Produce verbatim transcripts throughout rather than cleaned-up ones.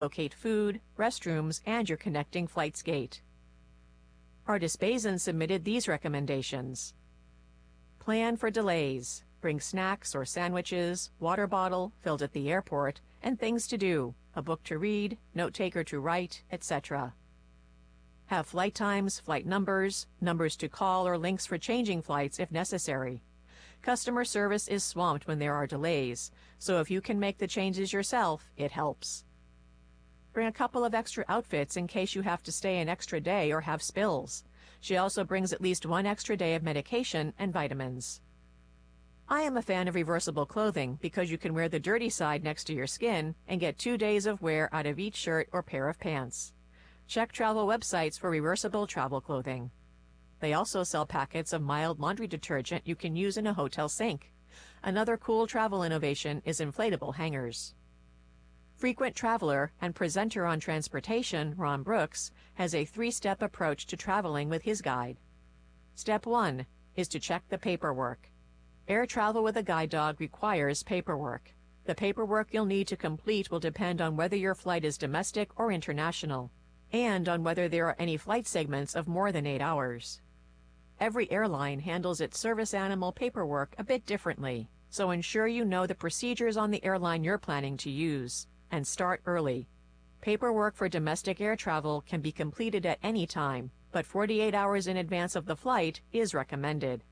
locate food, restrooms, and your connecting flight's gate. Artis Bazin submitted these recommendations. Plan for delays. Bring snacks or sandwiches, water bottle filled at the airport, and things to do, a book to read, note taker to write, et cetera. Have flight times, flight numbers, numbers to call, or links for changing flights if necessary. Customer service is swamped when there are delays, so if you can make the changes yourself, it helps. Bring a couple of extra outfits in case you have to stay an extra day or have spills. She also brings at least one extra day of medication and vitamins. I am a fan of reversible clothing because you can wear the dirty side next to your skin and get two days of wear out of each shirt or pair of pants. Check travel websites for reversible travel clothing. They also sell packets of mild laundry detergent you can use in a hotel sink. Another cool travel innovation is inflatable hangers. Frequent traveler and presenter on transportation, Ron Brooks, has a three-step approach to traveling with his guide. Step one is to check the paperwork. Air travel with a guide dog requires paperwork. The paperwork you'll need to complete will depend on whether your flight is domestic or international, and on whether there are any flight segments of more than eight hours. Every airline handles its service animal paperwork a bit differently, so ensure you know the procedures on the airline you're planning to use, and start early. Paperwork for domestic air travel can be completed at any time, but forty-eight hours in advance of the flight is recommended.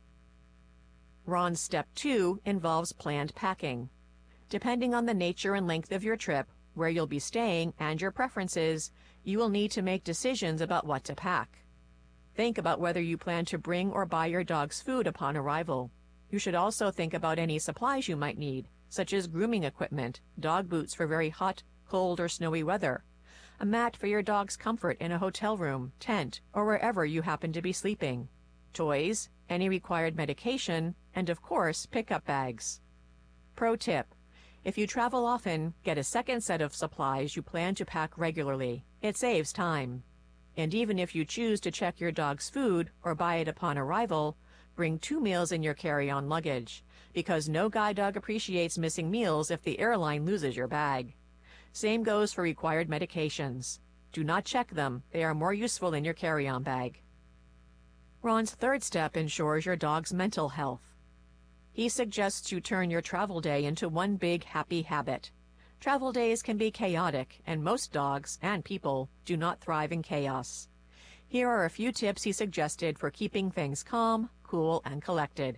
Ron's step two involves planned packing. Depending on the nature and length of your trip, where you'll be staying, and your preferences, you will need to make decisions about what to pack. Think about whether you plan to bring or buy your dog's food upon arrival. You should also think about any supplies you might need, such as grooming equipment, dog boots for very hot, cold, or snowy weather, a mat for your dog's comfort in a hotel room, tent, or wherever you happen to be sleeping, toys, any required medication, and of course, pickup bags. Pro tip: if you travel often, get a second set of supplies you plan to pack regularly. It saves time. And even if you choose to check your dog's food or buy it upon arrival, bring two meals in your carry-on luggage, because no guide dog appreciates missing meals if the airline loses your bag. Same goes for required medications. Do not check them. They are more useful in your carry-on bag. Ron's third step ensures your dog's mental health. He suggests you turn your travel day into one big happy habit. Travel days can be chaotic, and most dogs and people do not thrive in chaos. Here are a few tips he suggested for keeping things calm, cool, and collected.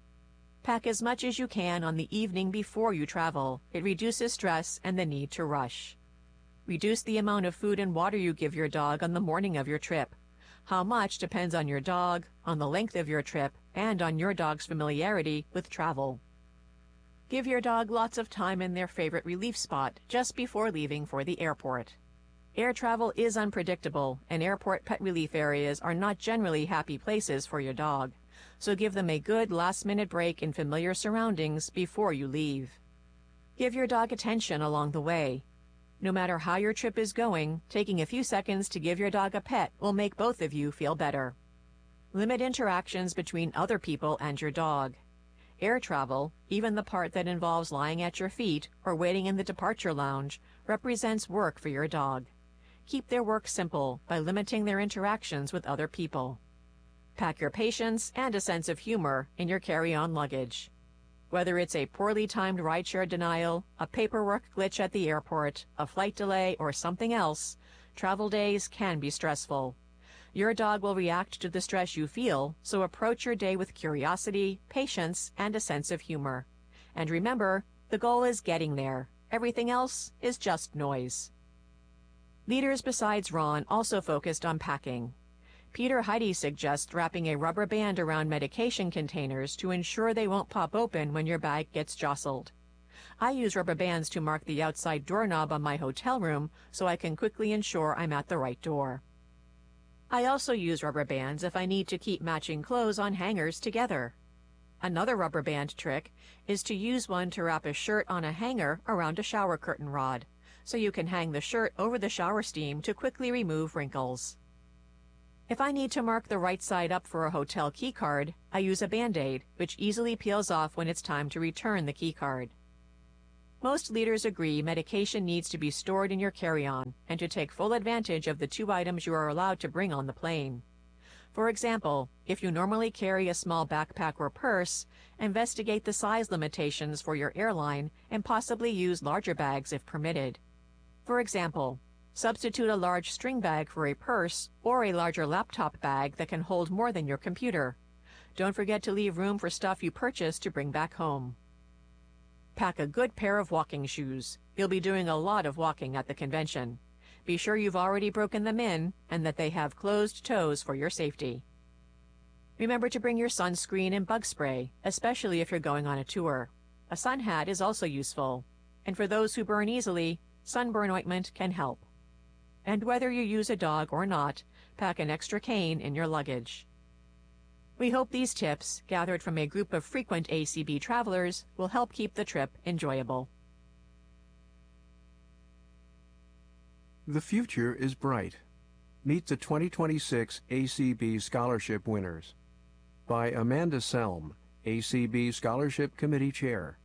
Pack as much as you can on the evening before you travel. It reduces stress and the need to rush. Reduce the amount of food and water you give your dog on the morning of your trip. How much depends on your dog, on the length of your trip, and on your dog's familiarity with travel. Give your dog lots of time in their favorite relief spot just before leaving for the airport. Air travel is unpredictable, and airport pet relief areas are not generally happy places for your dog, so give them a good last-minute break in familiar surroundings before you leave. Give your dog attention along the way. No matter how your trip is going, taking a few seconds to give your dog a pet will make both of you feel better. Limit interactions between other people and your dog. Air travel, even the part that involves lying at your feet or waiting in the departure lounge, represents work for your dog. Keep their work simple by limiting their interactions with other people. Pack your patience and a sense of humor in your carry-on luggage. Whether it's a poorly timed rideshare denial, a paperwork glitch at the airport, a flight delay, or something else, travel days can be stressful. Your dog will react to the stress you feel, so approach your day with curiosity, patience, and a sense of humor. And remember, the goal is getting there. Everything else is just noise. Leaders besides Ron also focused on packing. Peter Heide suggests wrapping a rubber band around medication containers to ensure they won't pop open when your bag gets jostled. I use rubber bands to mark the outside doorknob on my hotel room so I can quickly ensure I'm at the right door. I also use rubber bands if I need to keep matching clothes on hangers together. Another rubber band trick is to use one to wrap a shirt on a hanger around a shower curtain rod, so you can hang the shirt over the shower steam to quickly remove wrinkles. If I need to mark the right side up for a hotel keycard, I use a Band-Aid, which easily peels off when it's time to return the keycard. Most leaders agree medication needs to be stored in your carry-on and to take full advantage of the two items you are allowed to bring on the plane. For example, if you normally carry a small backpack or purse, investigate the size limitations for your airline and possibly use larger bags if permitted. For example, substitute a large string bag for a purse or a larger laptop bag that can hold more than your computer. Don't forget to leave room for stuff you purchased to bring back home. Pack a good pair of walking shoes. You'll be doing a lot of walking at the convention. Be sure you've already broken them in and that they have closed toes for your safety. Remember to bring your sunscreen and bug spray, especially if you're going on a tour. A sun hat is also useful. And for those who burn easily, sunburn ointment can help. And whether you use a dog or not, pack an extra cane in your luggage. We hope these tips, gathered from a group of frequent A C B travelers, will help keep the trip enjoyable. The future is bright. Meet the twenty twenty-six A C B Scholarship winners. By Amanda Selm, A C B Scholarship Committee Chair.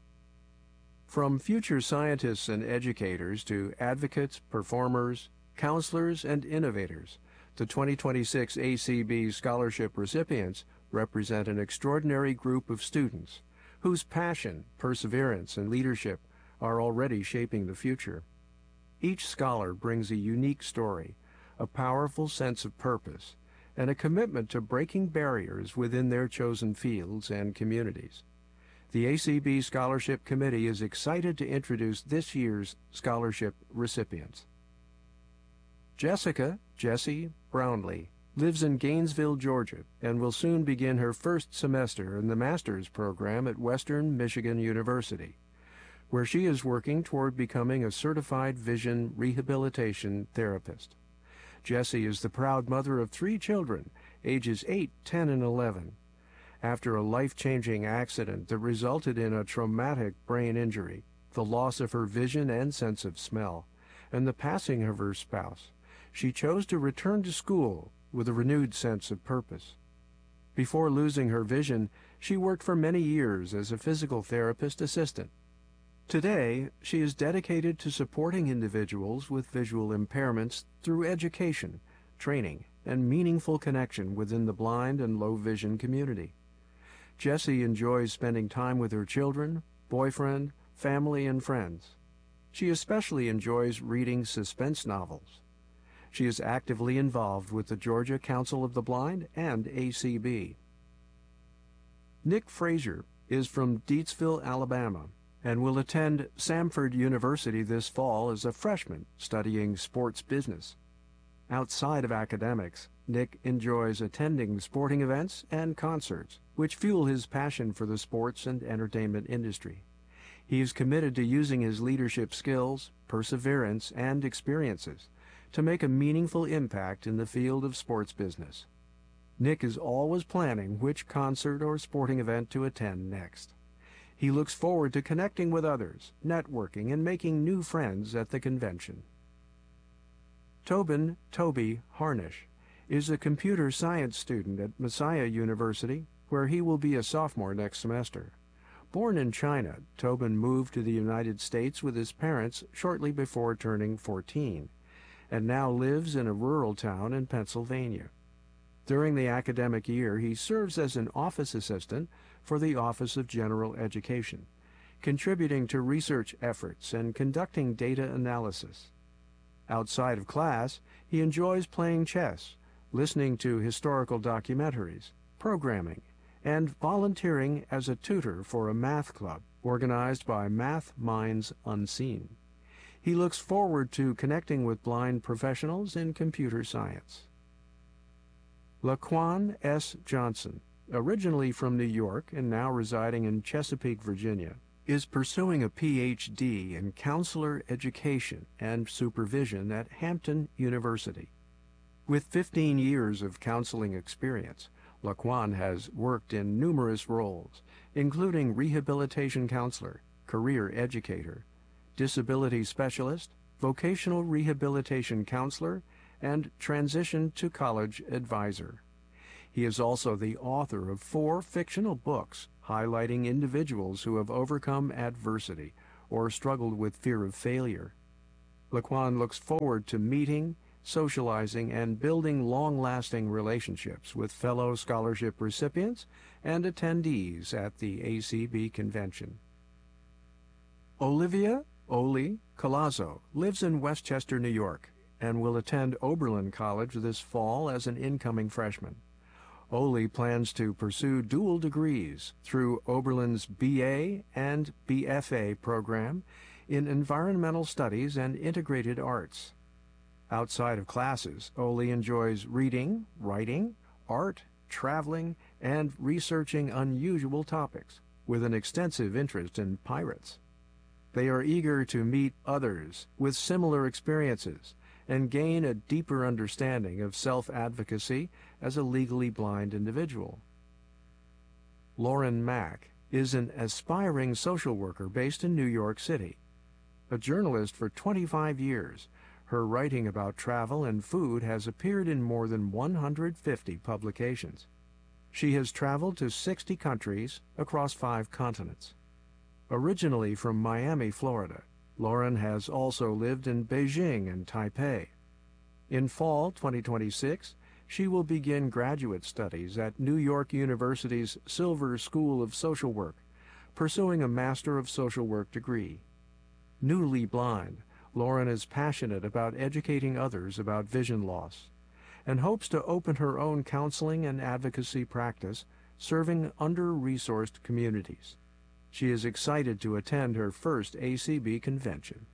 From future scientists and educators to advocates, performers, counselors, and innovators, the twenty twenty-six A C B Scholarship recipients represent an extraordinary group of students whose passion, perseverance, and leadership are already shaping the future. Each scholar brings a unique story, a powerful sense of purpose, and a commitment to breaking barriers within their chosen fields and communities. The A C B Scholarship Committee is excited to introduce this year's scholarship recipients. Jessica Jessie Brownlee lives in Gainesville, Georgia, and will soon begin her first semester in the master's program at Western Michigan University, where she is working toward becoming a certified vision rehabilitation therapist. Jessie is the proud mother of three children, ages eight, ten, and eleven. After a life-changing accident that resulted in a traumatic brain injury, the loss of her vision and sense of smell, and the passing of her spouse, she chose to return to school with a renewed sense of purpose. Before losing her vision, she worked for many years as a physical therapist assistant. Today, she is dedicated to supporting individuals with visual impairments through education, training, and meaningful connection within the blind and low vision community. Jessie enjoys spending time with her children, boyfriend, family, and friends. She especially enjoys reading suspense novels. She is actively involved with the Georgia Council of the Blind and A C B. Nick Frazier is from Deatsville, Alabama, and will attend Samford University this fall as a freshman studying sports business. Outside of academics, Nick enjoys attending sporting events and concerts, which fuel his passion for the sports and entertainment industry. He is committed to using his leadership skills, perseverance, and experiences to make a meaningful impact in the field of sports business. Nick is always planning which concert or sporting event to attend next. He looks forward to connecting with others, networking, and making new friends at the convention. Tobin Toby Harnish is a computer science student at Messiah University, where he will be a sophomore next semester. Born in China, Tobin moved to the United States with his parents shortly before turning fourteen, and now lives in a rural town in Pennsylvania. During the academic year, he serves as an office assistant for the Office of General Education, contributing to research efforts and conducting data analysis. Outside of class, he enjoys playing chess, listening to historical documentaries, programming, and volunteering as a tutor for a math club organized by Math Minds Unseen. He looks forward to connecting with blind professionals in computer science. Laquan S. Johnson, originally from New York and now residing in Chesapeake, Virginia, is pursuing a P H D in counselor education and supervision at Hampton University. With fifteen years of counseling experience, Laquan has worked in numerous roles, including rehabilitation counselor, career educator, disability specialist, vocational rehabilitation counselor, and transition to college advisor. He is also the author of four fictional books highlighting individuals who have overcome adversity or struggled with fear of failure. Laquan looks forward to meeting, socializing, and building long-lasting relationships with fellow scholarship recipients and attendees at the A C B convention. Olivia Oli Colazzo lives in Westchester, New York, and will attend Oberlin College this fall as an incoming freshman. Oli plans to pursue dual degrees through Oberlin's B A and B F A program in Environmental Studies and Integrated Arts. Outside of classes, Oli enjoys reading, writing, art, traveling, and researching unusual topics, with an extensive interest in pirates. They are eager to meet others with similar experiences and gain a deeper understanding of self-advocacy as a legally blind individual. Lauren Mack is an aspiring social worker based in New York City. A journalist for twenty-five years, her writing about travel and food has appeared in more than one hundred fifty publications. She has traveled to sixty countries across five continents. Originally from Miami, Florida, Lauren has also lived in Beijing and Taipei. In fall twenty twenty-six, she will begin graduate studies at New York University's Silver School of Social Work, pursuing a Master of Social Work degree. Newly blind, Lauren is passionate about educating others about vision loss and hopes to open her own counseling and advocacy practice serving under-resourced communities. She is excited to attend her first A C B convention.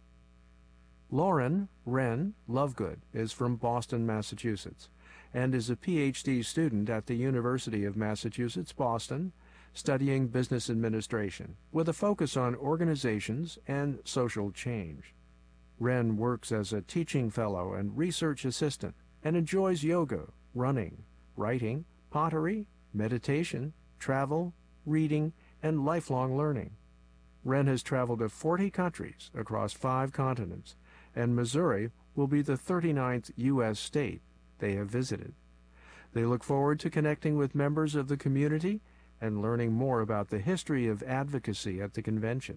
Lauren Wren Lovegood is from Boston, Massachusetts, and is a P H D student at the University of Massachusetts, Boston, studying business administration, with a focus on organizations and social change. Wren works as a teaching fellow and research assistant and enjoys yoga, running, writing, pottery, meditation, travel, reading, and lifelong learning. Wren has traveled to forty countries across five continents, and Missouri will be the thirty-ninth U S state they have visited. They look forward to connecting with members of the community and learning more about the history of advocacy at the convention.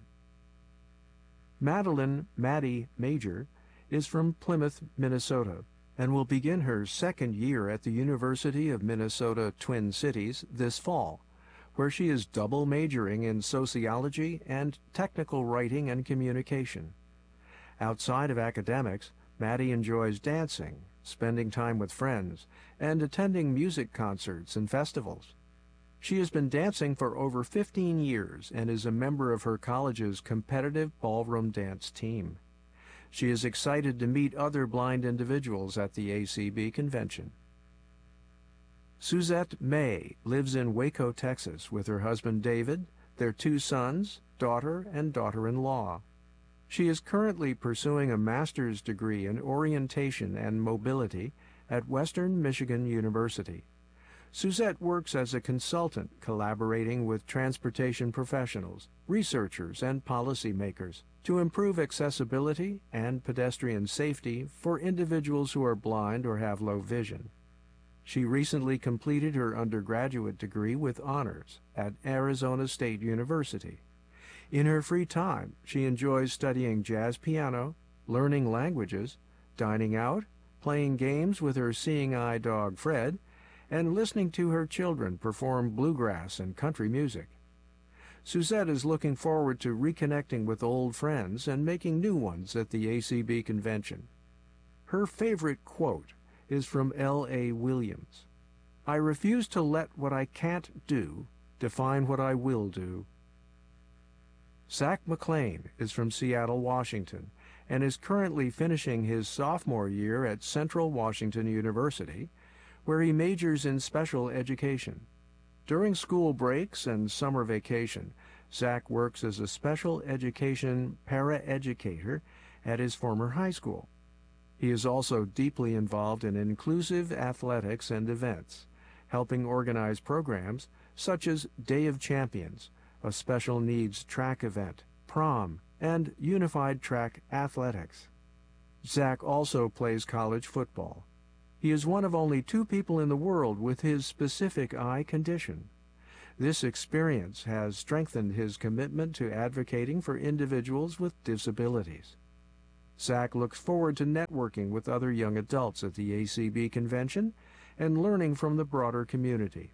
Madeline Maddie Major is from Plymouth, Minnesota, and will begin her second year at the University of Minnesota Twin Cities this fall, where she is double majoring in sociology and technical writing and communication. Outside of academics, Maddie enjoys dancing, spending time with friends, and attending music concerts and festivals. She has been dancing for over fifteen years and is a member of her college's competitive ballroom dance team. She is excited to meet other blind individuals at the A C B convention. Suzette May lives in Waco, Texas, with her husband David, their two sons, daughter, and daughter-in-law. She is currently pursuing a master's degree in orientation and mobility at Western Michigan University. Suzette works as a consultant collaborating with transportation professionals, researchers, and policymakers to improve accessibility and pedestrian safety for individuals who are blind or have low vision. She recently completed her undergraduate degree with honors at Arizona State University. In her free time, she enjoys studying jazz piano, learning languages, dining out, playing games with her seeing eye dog Fred, and listening to her children perform bluegrass and country music. Suzette is looking forward to reconnecting with old friends and making new ones at the A C B convention. Her favorite quote is from L A Williams. "I refuse to let what I can't do define what I will do." Zach McLean is from Seattle, Washington, and is currently finishing his sophomore year at Central Washington University, where he majors in special education. During school breaks and summer vacation, Zach works as a special education paraeducator at his former high school. He is also deeply involved in inclusive athletics and events, helping organize programs such as Day of Champions, a special needs track event, prom, and unified track athletics. Zach also plays college football. He is one of only two people in the world with his specific eye condition. This experience has strengthened his commitment to advocating for individuals with disabilities. Zach looks forward to networking with other young adults at the A C B convention and learning from the broader community.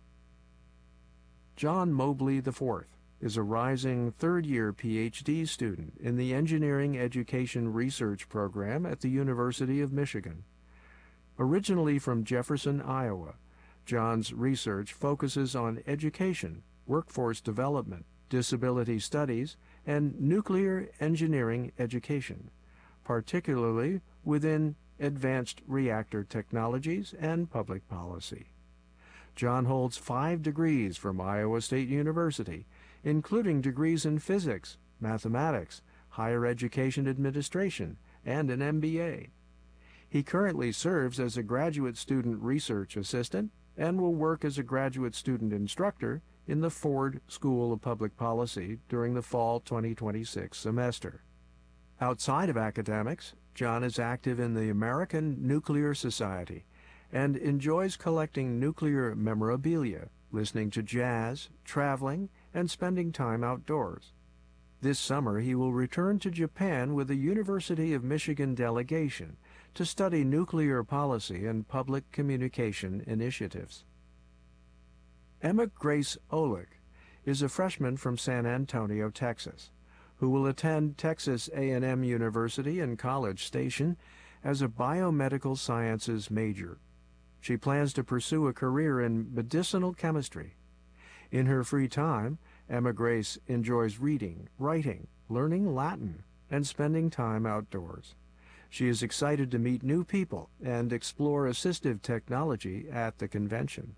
John Mobley the fourth is a rising third-year P H D student in the Engineering Education Research Program at the University of Michigan. Originally from Jefferson, Iowa, John's research focuses on education, workforce development, disability studies, and nuclear engineering education, particularly within advanced reactor technologies and public policy. John holds five degrees from Iowa State University, including degrees in physics, mathematics, higher education administration, and an M B A. He currently serves as a graduate student research assistant and will work as a graduate student instructor in the Ford School of Public Policy during the fall twenty twenty-six semester. Outside of academics, John is active in the American Nuclear Society and enjoys collecting nuclear memorabilia, listening to jazz, traveling, and spending time outdoors. This summer he will return to Japan with a University of Michigan delegation to study nuclear policy and public communication initiatives. Emma Grace Olick is a freshman from San Antonio, Texas, who will attend Texas A and M University in College Station as a biomedical sciences major. She plans to pursue a career in medicinal chemistry. In her free time, Emma Grace enjoys reading, writing, learning Latin, and spending time outdoors. She is excited to meet new people and explore assistive technology at the convention.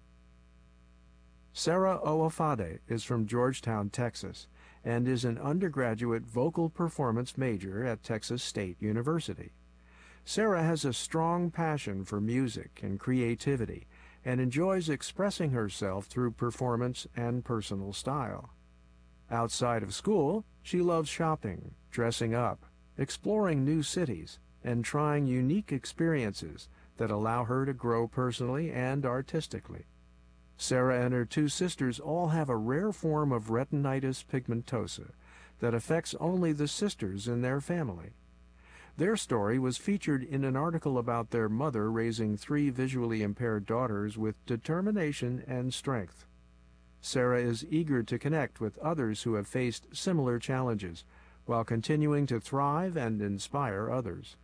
Sarah Oafade is from Georgetown, Texas, and is an undergraduate vocal performance major at Texas State University. Sarah has a strong passion for music and creativity and enjoys expressing herself through performance and personal style. Outside of school, she loves shopping, dressing up, exploring new cities, and trying unique experiences that allow her to grow personally and artistically. Sarah and her two sisters all have a rare form of retinitis pigmentosa that affects only the sisters in their family. Their story was featured in an article about their mother raising three visually impaired daughters with determination and strength. Sarah is eager to connect with others who have faced similar challenges while continuing to thrive and inspire others.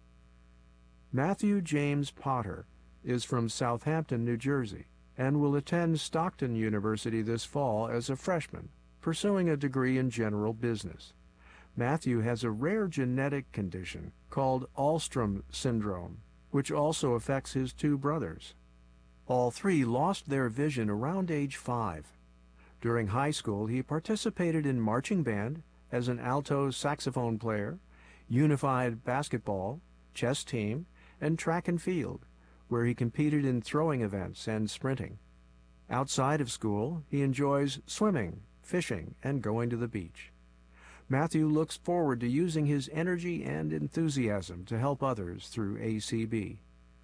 Matthew James Potter is from Southampton, New Jersey, and will attend Stockton University this fall as a freshman, pursuing a degree in general business. Matthew has a rare genetic condition called Alström syndrome, which also affects his two brothers. All three lost their vision around age five. During high school, he participated in marching band, as an alto saxophone player, unified basketball, chess team, and track and field, where he competed in throwing events and sprinting. Outside of school, he enjoys swimming, fishing, and going to the beach. Matthew looks forward to using his energy and enthusiasm to help others through A C B.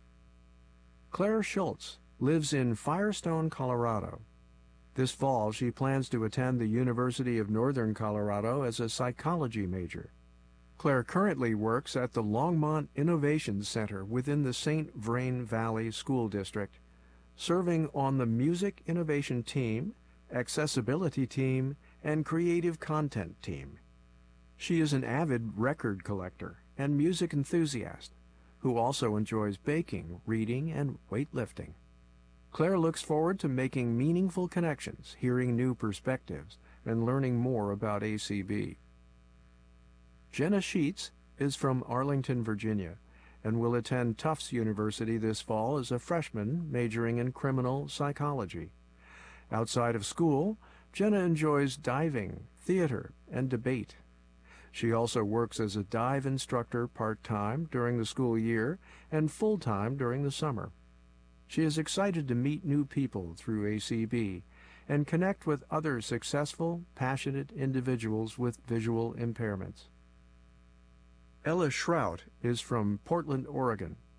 Claire Schultz lives in Firestone, Colorado. This fall, she plans to attend the University of Northern Colorado as a psychology major. Claire currently works at the Longmont Innovation Center within the Saint Vrain Valley School District, serving on the Music Innovation Team, Accessibility Team, and Creative Content Team. She is an avid record collector and music enthusiast who also enjoys baking, reading, and weightlifting. Claire looks forward to making meaningful connections, hearing new perspectives, and learning more about A C B. Jenna Sheets is from Arlington, Virginia, and will attend Tufts University this fall as a freshman majoring in criminal psychology. Outside of school, Jenna enjoys diving, theater, and debate. She also works as a dive instructor part-time during the school year and full-time during the summer. She is excited to meet new people through A C B and connect with other successful, passionate individuals with visual impairments. Ella Shrout is from Portland, Oregon,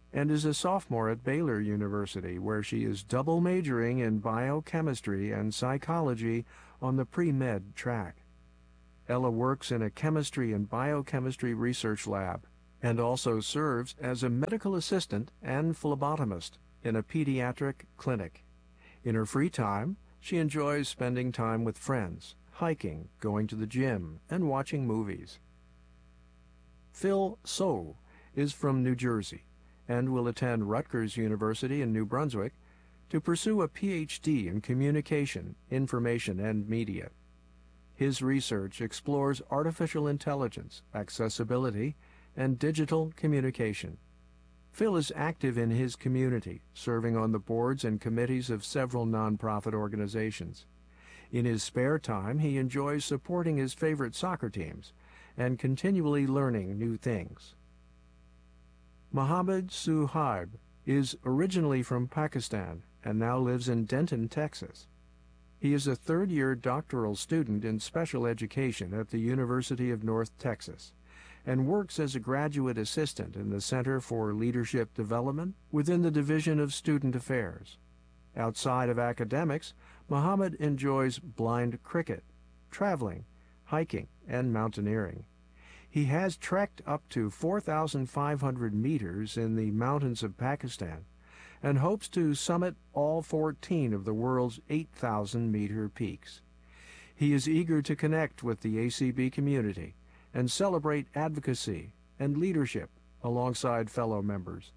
and is a sophomore at Baylor University, where she is double majoring in biochemistry and psychology on the pre-med track. Ella works in a chemistry and biochemistry research lab and also serves as a medical assistant and phlebotomist in a pediatric clinic. In her free time, she enjoys spending time with friends, hiking, going to the gym, and watching movies. Phil So is from New Jersey and will attend Rutgers University in New Brunswick to pursue a P H D in Communication, Information, and Media. His research explores artificial intelligence, accessibility, and digital communication. Phil is active in his community, serving on the boards and committees of several nonprofit organizations. In his spare time, he enjoys supporting his favorite soccer teams and continually learning new things. Mohammed Suhaib is originally from Pakistan and now lives in Denton, Texas. He is a third-year doctoral student in special education at the University of North Texas and works as a graduate assistant in the Center for Leadership Development within the Division of Student Affairs. Outside of academics, Mohammed enjoys blind cricket, traveling, hiking, and mountaineering. He has trekked up to four thousand five hundred meters in the mountains of Pakistan and hopes to summit all fourteen of the world's eight thousand meter peaks. He is eager to connect with the A C B community and celebrate advocacy and leadership alongside fellow members.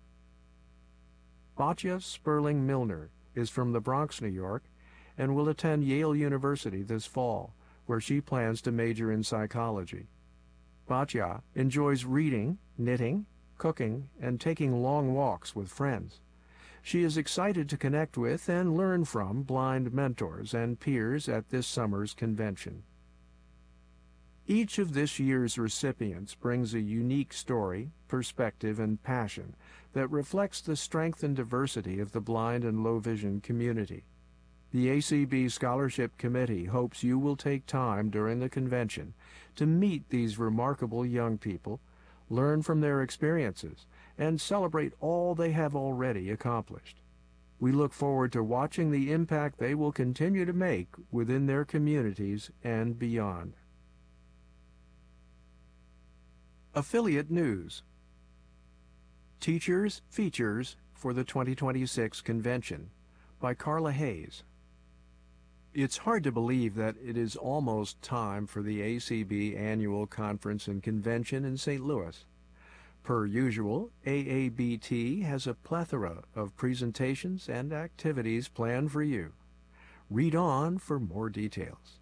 Batya Sperling Milner is from the Bronx, New York, and will attend Yale University this fall, where she plans to major in psychology. Batya enjoys reading, knitting, cooking, and taking long walks with friends. She is excited to connect with and learn from blind mentors and peers at this summer's convention. Each of this year's recipients brings a unique story, perspective, and passion that reflects the strength and diversity of the blind and low-vision community. The A C B Scholarship Committee hopes you will take time during the convention to meet these remarkable young people, learn from their experiences, and celebrate all they have already accomplished. We look forward to watching the impact they will continue to make within their communities and beyond. Affiliate News. Teachers Features for the twenty twenty-six Convention by Carla Hayes. It's hard to believe that it is almost time for the A C B Annual Conference and Convention in Saint Louis. Per usual, A A B T has a plethora of presentations and activities planned for you. Read on for more details.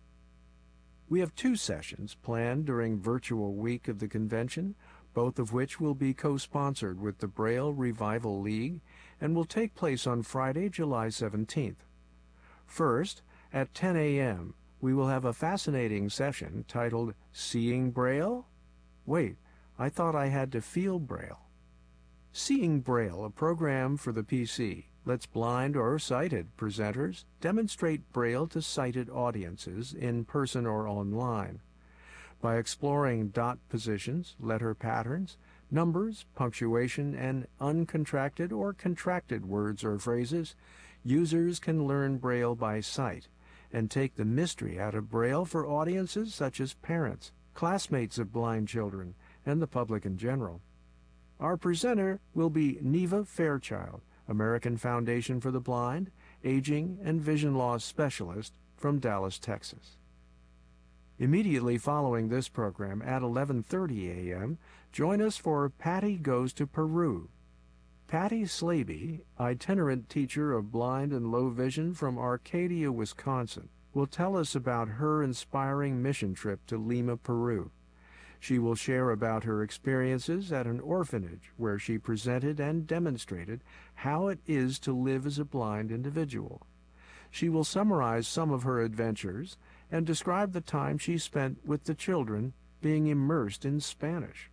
We have two sessions planned during virtual week of the convention, both of which will be co-sponsored with the Braille Revival League and will take place on Friday, July seventeenth. First, at ten a m, we will have a fascinating session titled Seeing Braille? Wait, I thought I had to feel Braille. Seeing Braille, a program for the P C, lets blind or sighted presenters demonstrate Braille to sighted audiences in person or online. By exploring dot positions, letter patterns, numbers, punctuation, and uncontracted or contracted words or phrases, users can learn Braille by sight and take the mystery out of Braille for audiences such as parents, classmates of blind children, and the public in general. Our presenter will be Neva Fairchild, American Foundation for the Blind, Aging and Vision Loss Specialist from Dallas, Texas. Immediately following this program at eleven thirty a m, join us for Patty Goes to Peru. Patty Slaby, itinerant teacher of blind and low vision from Arcadia, Wisconsin, will tell us about her inspiring mission trip to Lima, Peru. She will share about her experiences at an orphanage where she presented and demonstrated how it is to live as a blind individual. She will summarize some of her adventures and describe the time she spent with the children being immersed in Spanish.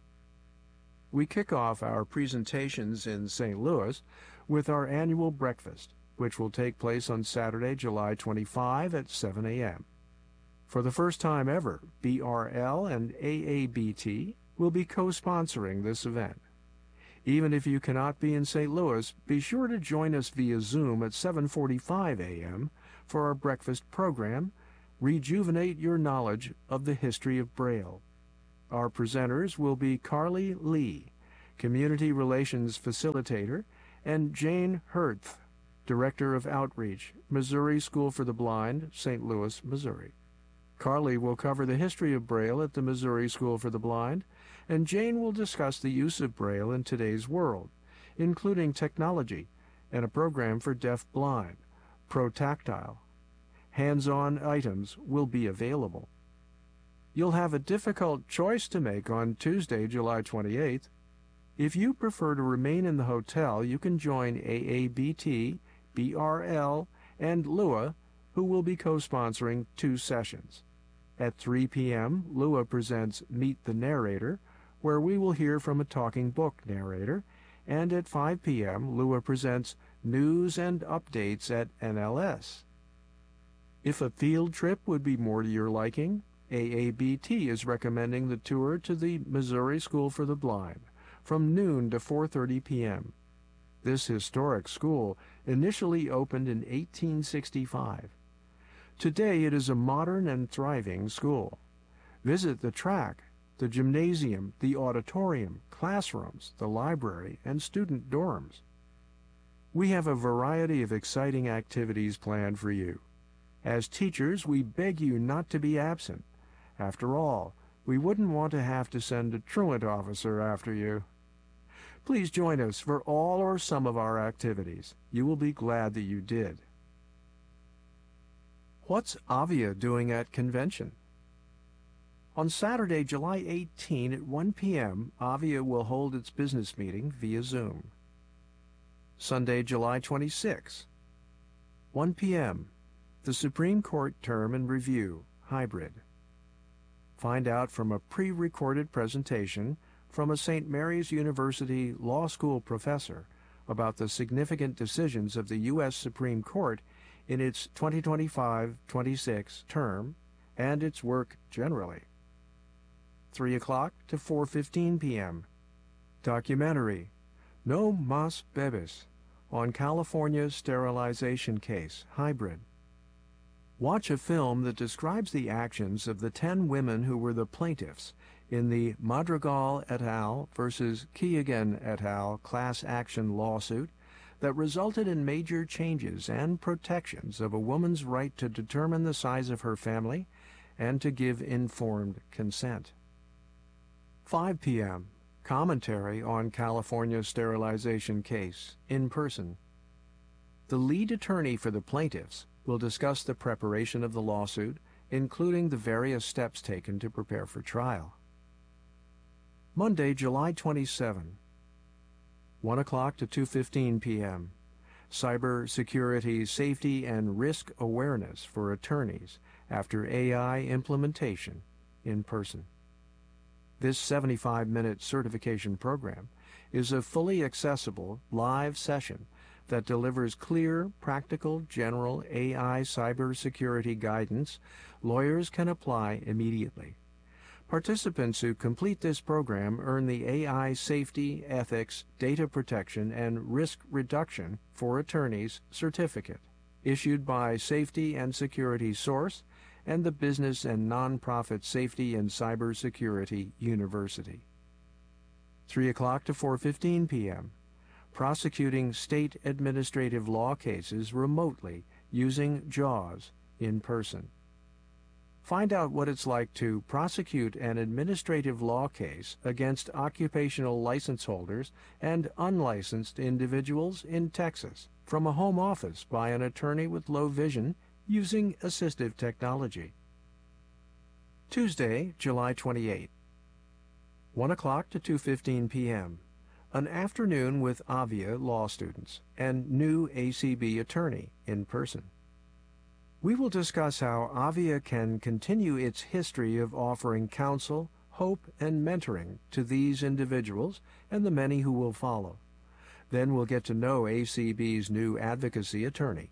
We kick off our presentations in Saint Louis with our annual breakfast, which will take place on Saturday, July twenty-fifth at seven a m For the first time ever, B R L and A A B T will be co-sponsoring this event. Even if you cannot be in Saint Louis, be sure to join us via Zoom at seven forty-five a m for our breakfast program, Rejuvenate Your Knowledge of the History of Braille. Our presenters will be Carly Lee, Community Relations Facilitator, and Jane Herth, Director of Outreach, Missouri School for the Blind, Saint Louis, Missouri. Carly will cover the history of Braille at the Missouri School for the Blind, and Jane will discuss the use of Braille in today's world, including technology and a program for deaf-blind, pro-tactile. Hands-on items will be available. You'll have a difficult choice to make on Tuesday, July twenty-eighth. If you prefer to remain in the hotel, you can join A A B T, B R L, and L U A, who will be co-sponsoring two sessions. At three p m, L U A presents Meet the Narrator, where we will hear from a talking book narrator, and at five p m, L U A presents News and Updates at N L S. If a field trip would be more to your liking, A A B T is recommending the tour to the Missouri School for the Blind from noon to four thirty p m This historic school initially opened in eighteen sixty-five. Today it is a modern and thriving school. Visit the track, the gymnasium, the auditorium, classrooms, the library, and student dorms. We have a variety of exciting activities planned for you. As teachers, we beg you not to be absent. After all, we wouldn't want to have to send a truant officer after you. Please join us for all or some of our activities. You will be glad that you did. What's AVIA doing at convention? On Saturday, July eighteenth at one p m, AVIA will hold its business meeting via Zoom. Sunday, July twenty-sixth, one p m, the Supreme Court Term in Review, Hybrid. Find out from a pre-recorded presentation from a Saint Mary's University Law School professor about the significant decisions of the U S Supreme Court in its twenty twenty-five twenty-six term and its work generally. three o'clock to four fifteen p m Documentary, No Mas Bebes, on California's sterilization case, Hybrid. Watch a film that describes the actions of the ten women who were the plaintiffs in the Madrigal et al. Versus Keegan et al. Class action lawsuit that resulted in major changes and protections of a woman's right to determine the size of her family and to give informed consent. five p m Commentary on California's sterilization case, in person. The lead attorney for the plaintiffs will discuss the preparation of the lawsuit, including the various steps taken to prepare for trial. Monday, July twenty-seventh, one o'clock to two fifteen p m Cyber Security Safety and Risk Awareness for Attorneys after A I Implementation, in person. This seventy-five minute certification program is a fully accessible live session that delivers clear, practical, general A I cybersecurity guidance lawyers can apply immediately. Participants who complete this program earn the A I Safety, Ethics, Data Protection, and Risk Reduction for Attorneys certificate, issued by Safety and Security Source and the Business and Nonprofit Safety and Cybersecurity University. three o'clock to four fifteen p m Prosecuting state administrative law cases remotely using JAWS in person. Find out what it's like to prosecute an administrative law case against occupational license holders and unlicensed individuals in Texas from a home office by an attorney with low vision using assistive technology. Tuesday, July twenty-eighth, one o'clock to two fifteen p m An afternoon with AVIA law students and new A C B attorney in person. We will discuss how AVIA can continue its history of offering counsel, hope, and mentoring to these individuals and the many who will follow. Then we'll get to know A C B's new advocacy attorney.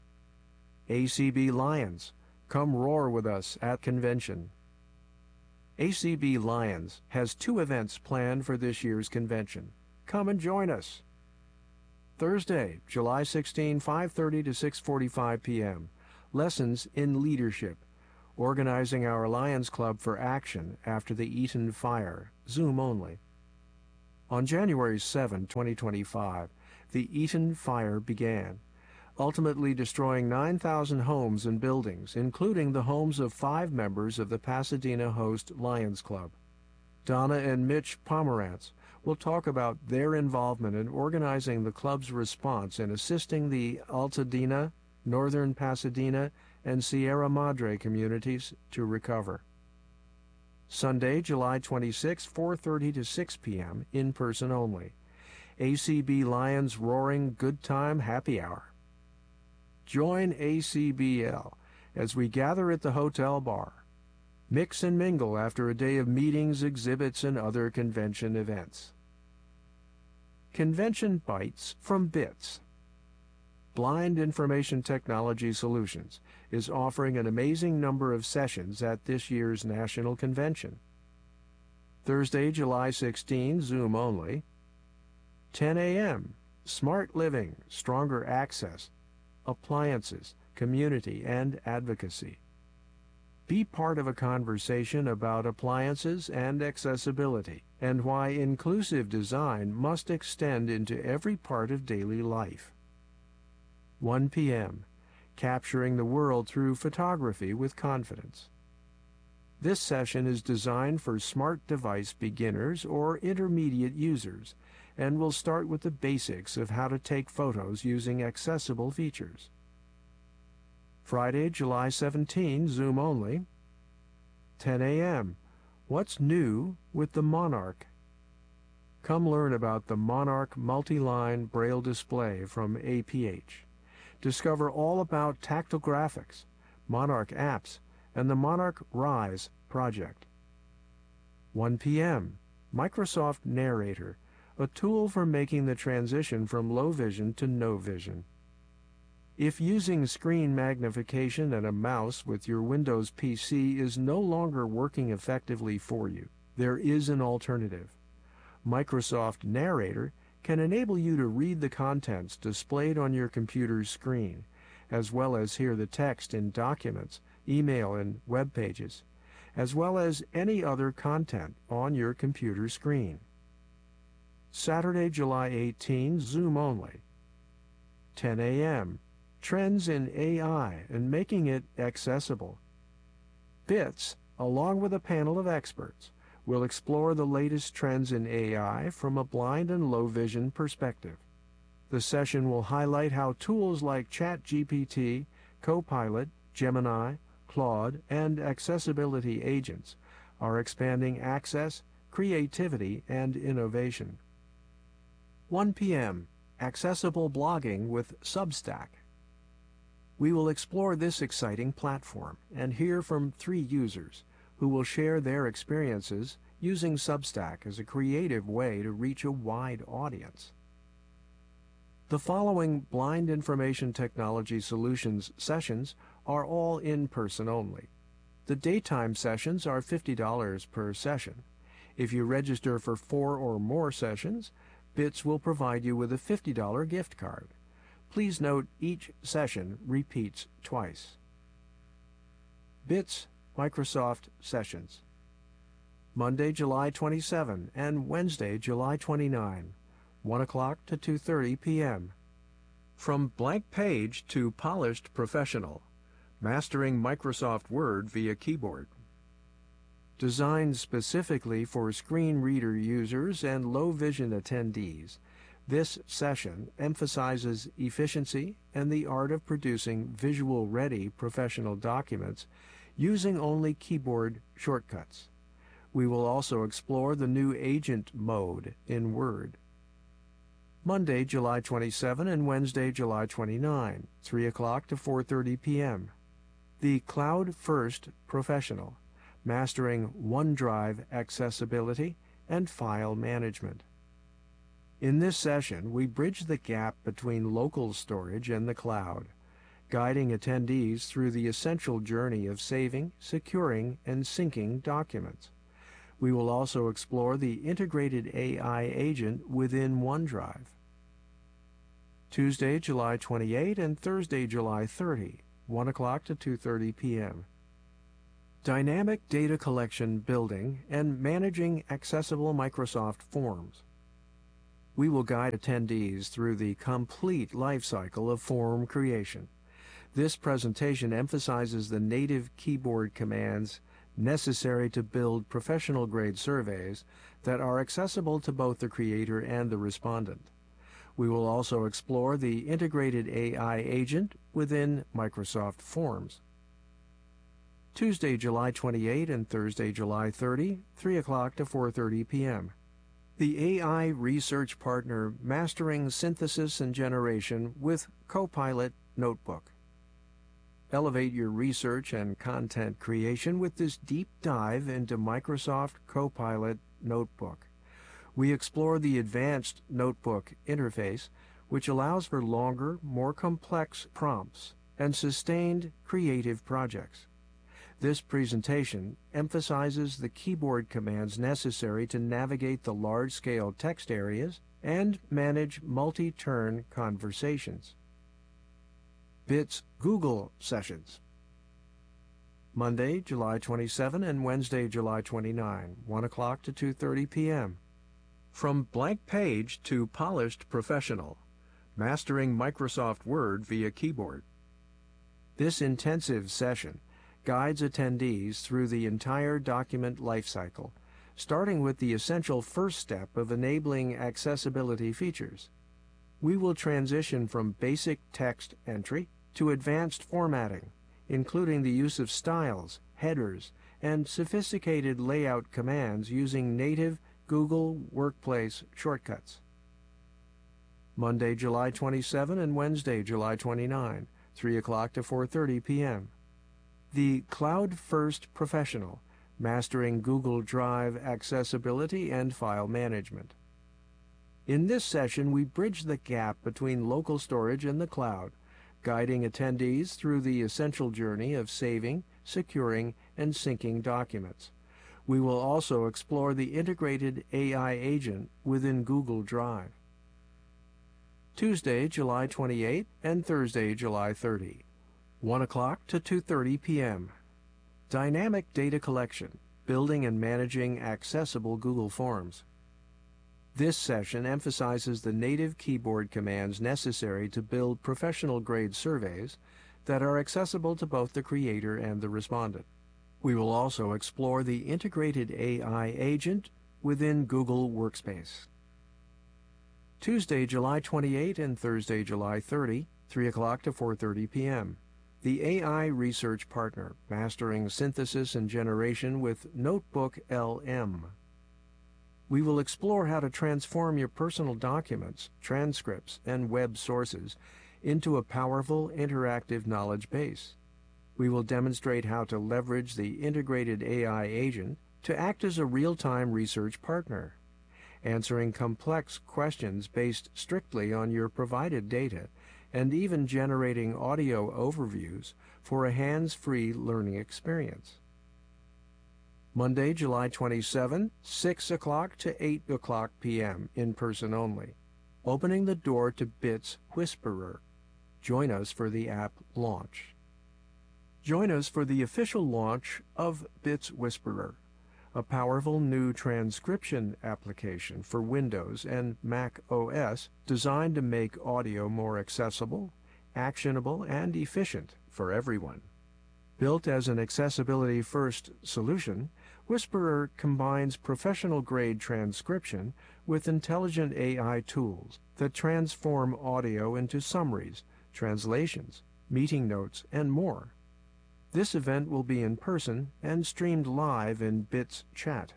A C B Lions, come roar with us at convention. A C B Lions has two events planned for this year's convention. Come and join us. Thursday, July sixteenth, five thirty to six forty-five p m Lessons in Leadership, organizing our Lions Club for action after the Eaton fire, Zoom only. On January seventh, twenty twenty-five, the Eaton fire began, ultimately destroying nine thousand homes and buildings, including the homes of five members of the Pasadena Host Lions Club. Donna and Mitch Pomerantz will talk about their involvement in organizing the club's response and assisting the Altadena, Northern Pasadena, and Sierra Madre communities to recover. Sunday, July twenty-sixth, four thirty to six p m, in person only. A C B Lions Roaring Good Time Happy Hour. Join A C B L as we gather at the hotel bar. Mix and mingle after a day of meetings, exhibits, and other convention events. Convention Bites from BITS. Blind Information Technology Solutions is offering an amazing number of sessions at this year's national convention. Thursday, July sixteenth, Zoom only. ten a m Smart Living, Stronger Access, Appliances, Community, and Advocacy. Be part of a conversation about appliances and accessibility, and why inclusive design must extend into every part of daily life. one p m Capturing the World Through Photography with Confidence. This session is designed for smart device beginners or intermediate users, and will start with the basics of how to take photos using accessible features. Friday, July seventeenth, Zoom only. ten a m What's New with the Monarch? Come learn about the Monarch multi-line Braille display from A P H. Discover all about tactile graphics, Monarch apps, and the Monarch Rise project. one p m Microsoft Narrator, a tool for making the transition from low vision to no vision. If using screen magnification and a mouse with your Windows P C is no longer working effectively for you, there is an alternative. Microsoft Narrator can enable you to read the contents displayed on your computer's screen, as well as hear the text in documents, email, and web pages, as well as any other content on your computer screen. Saturday, July eighteenth, Zoom only. ten a m Trends in A I and Making It Accessible. BITS, along with a panel of experts, will explore the latest trends in A I from a blind and low vision perspective. The session will highlight how tools like ChatGPT, Copilot, Gemini, Claude, and accessibility agents are expanding access, creativity, and innovation. one p m Accessible Blogging with Substack. We will explore this exciting platform and hear from three users who will share their experiences using Substack as a creative way to reach a wide audience. The following Blind Information Technology Solutions sessions are all in person only. The daytime sessions are fifty dollars per session. If you register for four or more sessions, BITS will provide you with a fifty dollar gift card. Please note each session repeats twice. BITS Microsoft Sessions. Monday, July twenty-seventh and Wednesday, July twenty-ninth, one o'clock to two thirty p m From blank page to polished professional, mastering Microsoft Word via keyboard. Designed specifically for screen reader users and low vision attendees, this session emphasizes efficiency and the art of producing visual-ready professional documents using only keyboard shortcuts. We will also explore the new agent mode in Word. Monday, July twenty-seventh and Wednesday, July twenty-ninth, three o'clock to four thirty p m The Cloud First Professional, mastering OneDrive accessibility and file management. In this session, we bridge the gap between local storage and the cloud, guiding attendees through the essential journey of saving, securing, and syncing documents. We will also explore the integrated A I agent within OneDrive. Tuesday, July twenty-eighth and Thursday, July thirtieth, one o'clock to two thirty p m Dynamic data collection, building, and managing accessible Microsoft Forms. We will guide attendees through the complete life cycle of form creation. This presentation emphasizes the native keyboard commands necessary to build professional-grade surveys that are accessible to both the creator and the respondent. We will also explore the integrated A I agent within Microsoft Forms. Tuesday, July twenty-eighth and Thursday, July thirtieth, three o'clock to four thirty p m The A I Research Partner Mastering Synthesis and Generation with Copilot Notebook. Elevate your research and content creation with this deep dive into Microsoft Copilot Notebook. We explore the advanced Notebook interface, which allows for longer, more complex prompts and sustained creative projects. This presentation emphasizes the keyboard commands necessary to navigate the large-scale text areas and manage multi-turn conversations. BITS Google Sessions. Monday, July twenty-seventh and Wednesday, July twenty-ninth, one o'clock to two thirty p m From blank page to polished professional, mastering Microsoft Word via keyboard. This intensive session guides attendees through the entire document lifecycle, starting with the essential first step of enabling accessibility features. We will transition from basic text entry to advanced formatting, including the use of styles, headers, and sophisticated layout commands using native Google Workspace shortcuts. Monday, July twenty-seventh and Wednesday, July twenty-ninth, three o'clock to four thirty p m The Cloud First Professional, Mastering Google Drive Accessibility and File Management. In this session, we bridge the gap between local storage and the cloud, guiding attendees through the essential journey of saving, securing, and syncing documents. We will also explore the integrated A I agent within Google Drive. Tuesday, July twenty-eighth and Thursday, July thirtieth, one o'clock to two thirty p m Dynamic Data Collection, Building and Managing Accessible Google Forms. This session emphasizes the native keyboard commands necessary to build professional-grade surveys that are accessible to both the creator and the respondent. We will also explore the integrated A I agent within Google Workspace. Tuesday, July twenty-eighth and Thursday, July thirtieth, three o'clock to four thirty p m The A I Research Partner, Mastering Synthesis and Generation with Notebook L M. We will explore how to transform your personal documents, transcripts, and web sources into a powerful interactive knowledge base. We will demonstrate how to leverage the integrated A I agent to act as a real-time research partner, answering complex questions based strictly on your provided data, and even generating audio overviews for a hands-free learning experience. Monday, July twenty-seventh, six o'clock to eight o'clock p m in person only. Opening the door to BITS Whisperer. Join us for the app launch. Join us for the official launch of BITS Whisperer, a powerful new transcription application for Windows and Mac O S designed to make audio more accessible, actionable, and efficient for everyone. Built as an accessibility-first solution, Whisperer combines professional-grade transcription with intelligent A I tools that transform audio into summaries, translations, meeting notes, and more. This event will be in person and streamed live in BITS Chat.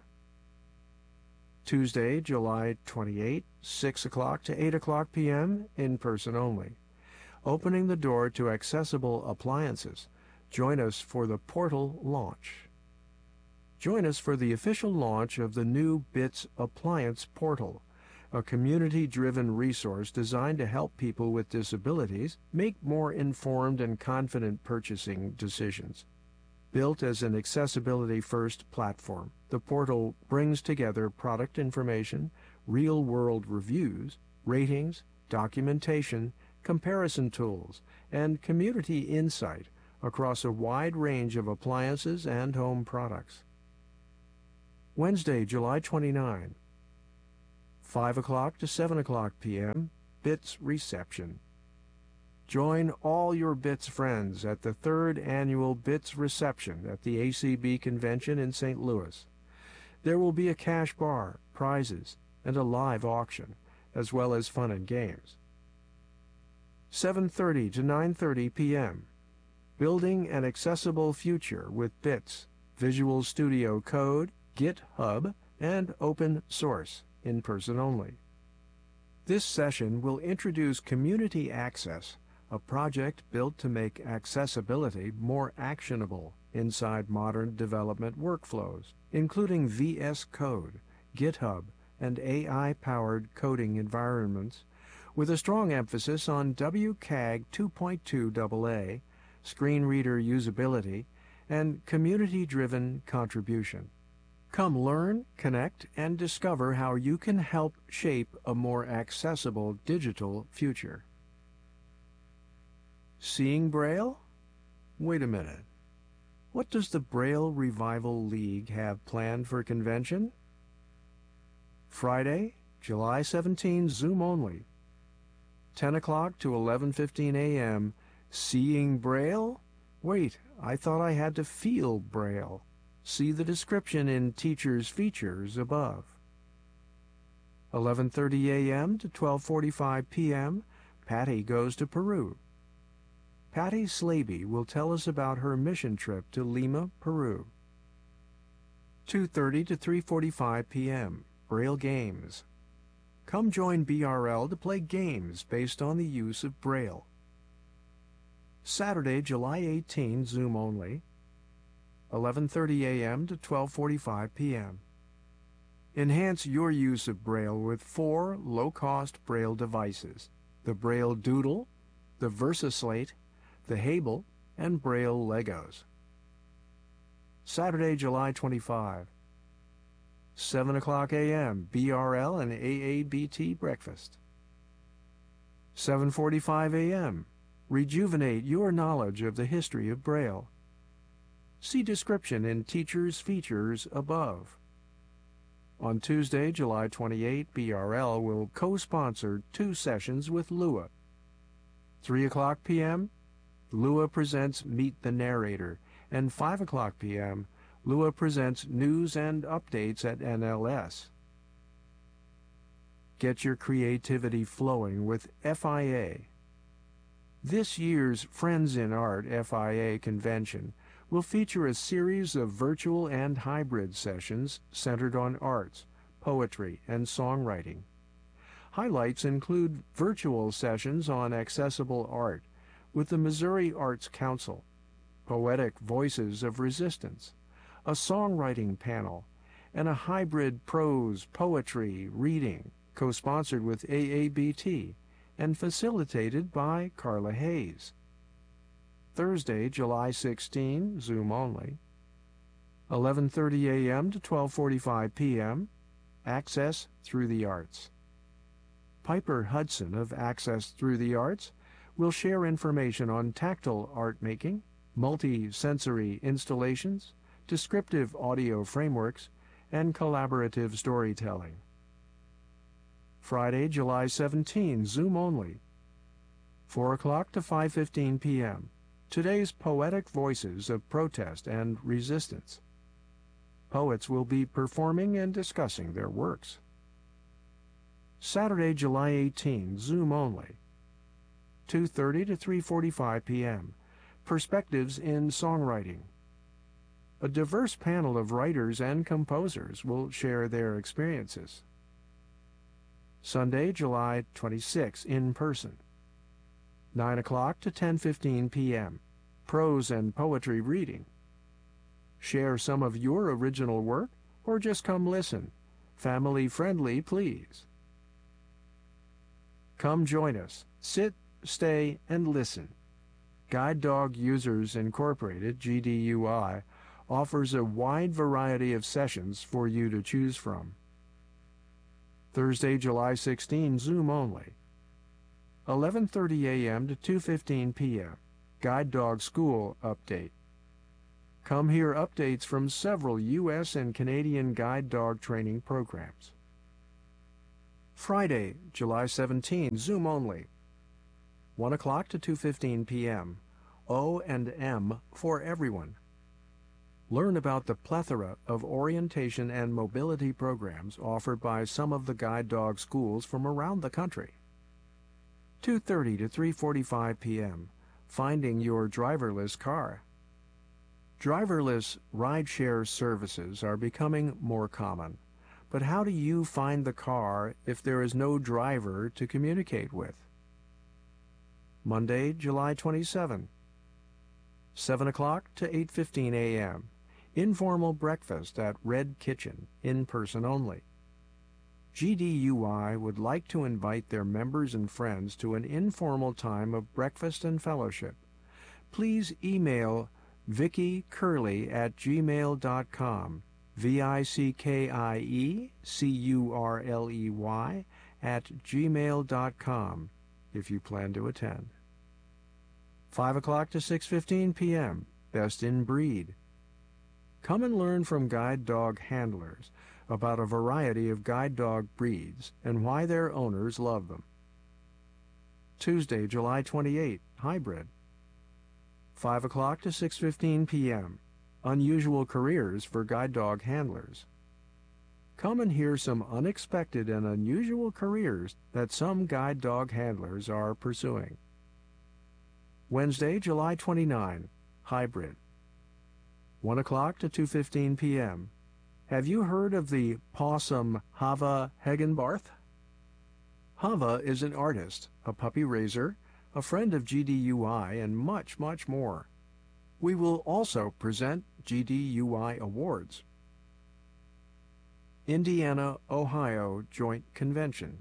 Tuesday, July twenty-eighth, six o'clock to eight o'clock p m in person only. Opening the door to accessible appliances. Join us for the portal launch. Join us for the official launch of the new BITS Appliance Portal, a community-driven resource designed to help people with disabilities make more informed and confident purchasing decisions. Built as an accessibility-first platform, the portal brings together product information, real-world reviews, ratings, documentation, comparison tools, and community insight across a wide range of appliances and home products. Wednesday, July twenty-ninth, five o'clock to seven o'clock p m, BITS Reception. Join all your BITS friends at the third annual BITS Reception at the A C B Convention in Saint Louis. There will be a cash bar, prizes, and a live auction, as well as fun and games. seven thirty to nine thirty p m Building an Accessible Future with BITS, Visual Studio Code, GitHub, and Open Source, in person only. This session will introduce Community Access, a project built to make accessibility more actionable inside modern development workflows, including V S Code, GitHub, and A I-powered coding environments, with a strong emphasis on W CAG two point two double A, screen reader usability, and community-driven contribution. Come learn, connect, and discover how you can help shape a more accessible digital future. Seeing Braille? Wait a minute. What does the Braille Revival League have planned for convention? Friday, July seventeenth, Zoom only. ten o'clock to eleven fifteen a m Seeing Braille? Wait, I thought I had to feel Braille. See the description in Teachers' Features above. eleven thirty a m to twelve forty-five p m Patty goes to Peru. Patty Slaby will tell us about her mission trip to Lima, Peru. two thirty to three forty-five p m Braille Games. Come join B R L to play games based on the use of Braille. Saturday, July eighteenth, Zoom only, eleven thirty a m to twelve forty-five p m Enhance your use of Braille with four low-cost Braille devices: the Braille Doodle, the VersaSlate, the Hable, and Braille Legos. Saturday, July twenty-fifth, seven o'clock a m B R L and A A B T breakfast. seven forty-five a m Rejuvenate your knowledge of the history of Braille. See description in Teachers' Features above. On Tuesday, July twenty-eighth, B R L will co-sponsor two sessions with Lua. three o'clock p m, Lua presents Meet the Narrator, and five o'clock p m, Lua presents News and Updates at N L S. Get your creativity flowing with F I A. This year's Friends in Art F I A convention will feature a series of virtual and hybrid sessions centered on arts, poetry, and songwriting. Highlights include virtual sessions on accessible art with the Missouri Arts Council, Poetic Voices of Resistance, a songwriting panel, and a hybrid prose, poetry, reading, co-sponsored with A A B T and facilitated by Carla Hayes. Thursday, July sixteenth, Zoom only, eleven thirty a m to twelve forty-five p m, Access Through the Arts. Piper Hudson of Access Through the Arts will share information on tactile art making, multi-sensory installations, descriptive audio frameworks, and collaborative storytelling. Friday, July seventeenth, Zoom only, four o'clock to five fifteen p m Today's Poetic Voices of Protest and Resistance. Poets will be performing and discussing their works. Saturday, July eighteenth, Zoom only, two thirty to three forty-five p m Perspectives in Songwriting. A diverse panel of writers and composers will share their experiences. Sunday, July twenty-sixth, in person, nine o'clock to ten fifteen p m Prose and poetry reading. Share some of your original work or just come listen. Family friendly, please. Come join us. Sit, stay, and listen. Guide Dog Users Incorporated, G D U I, offers a wide variety of sessions for you to choose from. Thursday, July sixteenth, Zoom only. eleven thirty a m to two fifteen p m Guide Dog School Update. Come hear updates from several U S and Canadian guide dog training programs. Friday, July seventeenth, Zoom only. one o'clock to two fifteen p m O and M for everyone. Learn about the plethora of orientation and mobility programs offered by some of the guide dog schools from around the country. two thirty to three forty-five p m Finding your driverless car. Driverless rideshare services are becoming more common, but how do you find the car if there is no driver to communicate with? Monday, July twenty-seventh, seven o'clock to eight fifteen a m Informal breakfast at Red Kitchen, in person only. G D U I would like to invite their members and friends to an informal time of breakfast and fellowship. Please email Vickie Curley at gmail dot com, V I C K I E C U R L E Y at gmail dot com if you plan to attend. five o'clock to six fifteen p m Best in Breed. Come and learn from guide dog handlers about a variety of guide dog breeds and why their owners love them. Tuesday, July twenty-eighth, Hybrid. five o'clock to six fifteen p m Unusual careers for guide dog handlers. Come and hear some unexpected and unusual careers that some guide dog handlers are pursuing. Wednesday, July twenty-ninth, Hybrid. one o'clock to two fifteen p m Have you heard of the possum Hava Hegenbarth? Hava is an artist, a puppy raiser, a friend of G D U I, and much, much more. We will also present G D U I awards. Indiana-Ohio Joint Convention.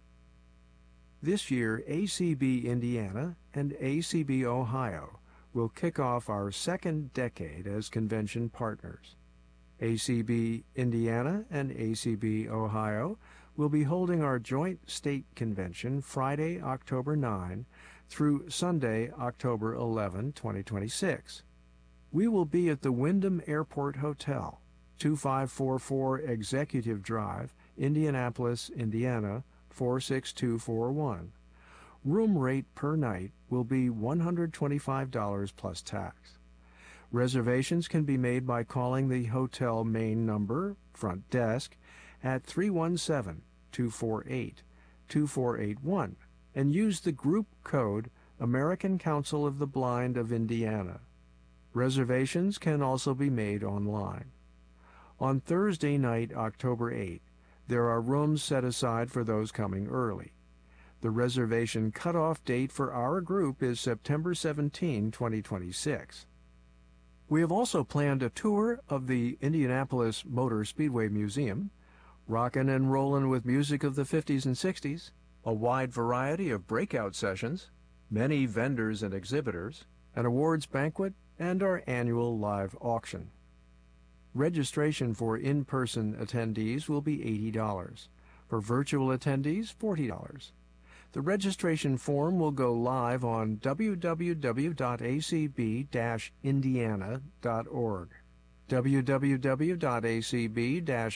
This year, A C B Indiana and A C B Ohio will kick off our second decade as convention partners. A C B Indiana and A C B Ohio will be holding our joint state convention Friday, October ninth through Sunday, October eleventh, twenty twenty-six. We will be at the Wyndham Airport Hotel, twenty-five forty-four Executive Drive, Indianapolis, Indiana, four six two four one. Room rate per night will be one hundred twenty-five dollars plus tax. Reservations can be made by calling the hotel main number, front desk, at three one seven, two four eight, two four eight one and use the group code American Council of the Blind of Indiana. Reservations can also be made online. On Thursday night, October eighth, there are rooms set aside for those coming early. The reservation cutoff date for our group is September seventeenth, twenty twenty-six. We have also planned a tour of the Indianapolis Motor Speedway Museum, rockin' and rollin' with music of the fifties and sixties, a wide variety of breakout sessions, many vendors and exhibitors, an awards banquet, and our annual live auction. Registration for in-person attendees will be eighty dollars. For virtual attendees, forty dollars. The registration form will go live on w w w dot a c b dash indiana dot org, w w w dot a c b dash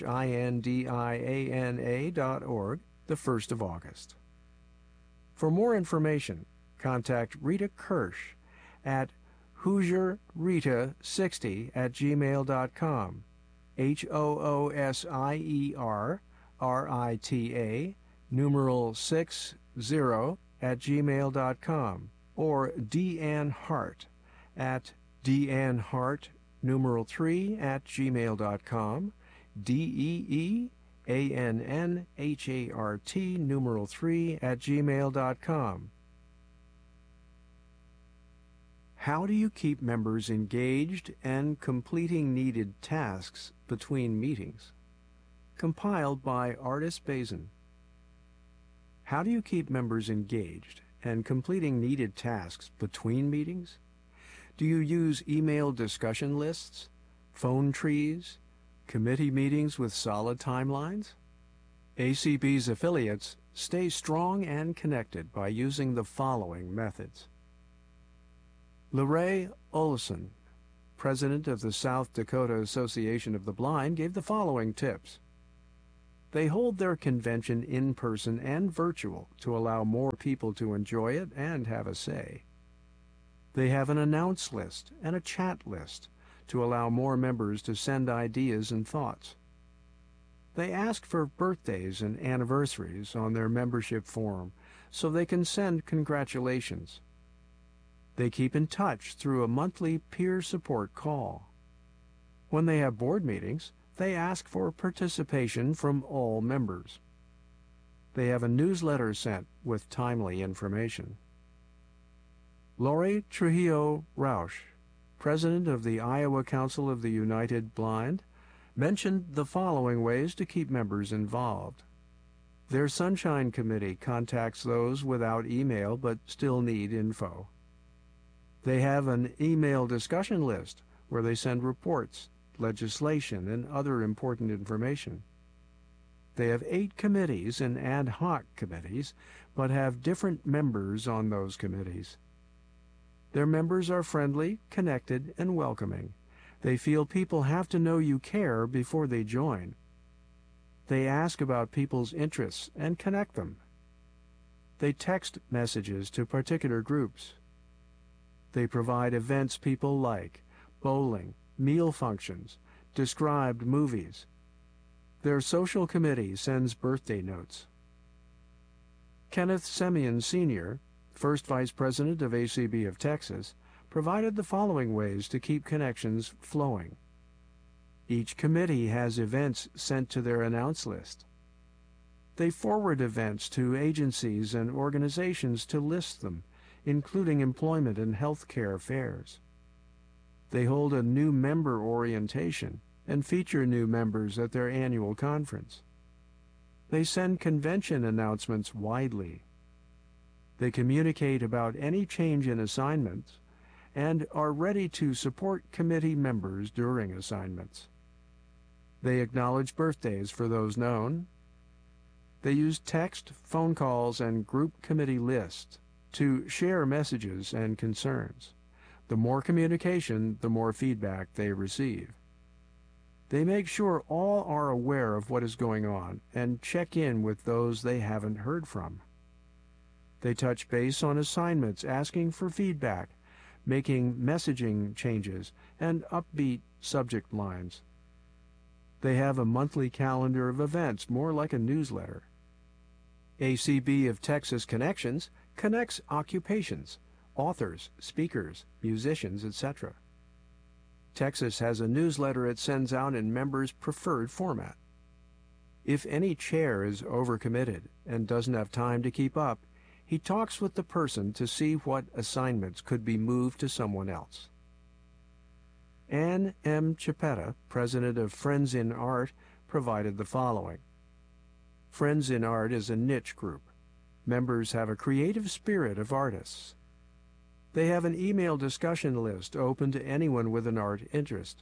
indiana dot org, the first of August. For more information, contact Rita Kirsch at hoosier rita sixty at gmail dot com, H O O S I E R R I T A, numeral six zero at gmail dot com, or Deanne Hart at Deanne Hart, numeral three at gmail dot com, D E E A N N H A R T, numeral three at gmail dot com. How do you keep members engaged and completing needed tasks between meetings? Compiled by Artis Bazin. How do you keep members engaged and completing needed tasks between meetings? Do you use email discussion lists, phone trees, committee meetings with solid timelines? A C B's affiliates stay strong and connected by using the following methods. Lorraine Olson, president of the South Dakota Association of the Blind, gave the following tips. They hold their convention in person and virtual to allow more people to enjoy it and have a say. They have an announce list and a chat list to allow more members to send ideas and thoughts. They ask for birthdays and anniversaries on their membership form so they can send congratulations. They keep in touch through a monthly peer support call. When they have board meetings, they ask for participation from all members. They have a newsletter sent with timely information. Lori Trujillo Rausch, president of the Iowa Council of the United Blind, mentioned the following ways to keep members involved. Their Sunshine Committee contacts those without email but still need info. They have an email discussion list where they send reports, legislation, and other important information. They have eight committees and ad hoc committees, but have different members on those committees. Their members are friendly, connected, and welcoming. They feel people have to know you care before they join. They ask about people's interests and connect them. They text messages to particular groups. They provide events people like, bowling, meal functions, described movies. Their social committee sends birthday notes. Kenneth Semyon Senior, first vice president of A C B of Texas, provided the following ways to keep connections flowing. Each committee has events sent to their announce list. They forward events to agencies and organizations to list them, including employment and health care fairs. They hold a new member orientation and feature new members at their annual conference. They send convention announcements widely. They communicate about any change in assignments and are ready to support committee members during assignments. They acknowledge birthdays for those known. They use text, phone calls, and group committee lists to share messages and concerns. The more communication, the more feedback they receive. They make sure all are aware of what is going on and check in with those they haven't heard from. They touch base on assignments, asking for feedback, making messaging changes, and upbeat subject lines. They have a monthly calendar of events, more like a newsletter. A C B of Texas Connections connects occupations, authors, speakers, musicians, et cetera. Texas has a newsletter it sends out in members' preferred format. If any chair is overcommitted and doesn't have time to keep up, he talks with the person to see what assignments could be moved to someone else. Ann M. Chipetta, president of Friends in Art, provided the following. Friends in Art is a niche group. Members have a creative spirit of artists. They have an email discussion list open to anyone with an art interest.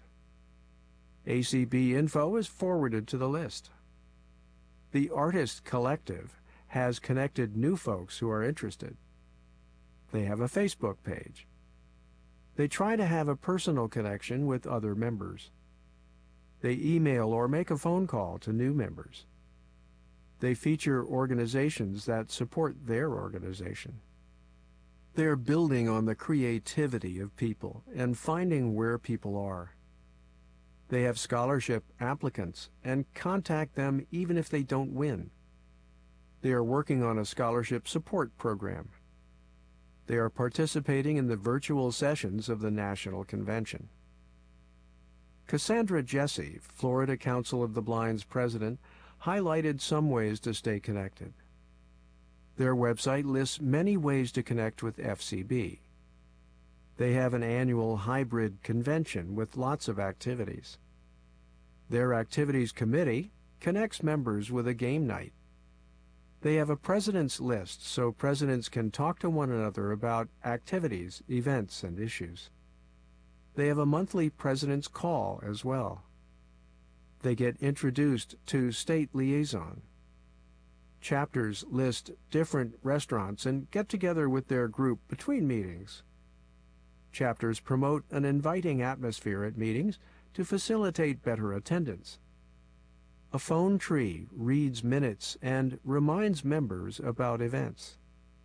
A C B info is forwarded to the list. The Artist Collective has connected new folks who are interested. They have a Facebook page. They try to have a personal connection with other members. They email or make a phone call to new members. They feature organizations that support their organization. They're building on the creativity of people and finding where people are. They have scholarship applicants and contact them even if they don't win. They are working on a scholarship support program. They are participating in the virtual sessions of the National Convention. Cassandra Jesse, Florida Council of the Blind's president, highlighted some ways to stay connected. Their website lists many ways to connect with F C B. They have an annual hybrid convention with lots of activities. Their activities committee connects members with a game night. They have a president's list so presidents can talk to one another about activities, events, and issues. They have a monthly president's call as well. They get introduced to state liaison. Chapters list different restaurants and get together with their group between meetings. Chapters promote an inviting atmosphere at meetings to facilitate better attendance. A phone tree reads minutes and reminds members about events.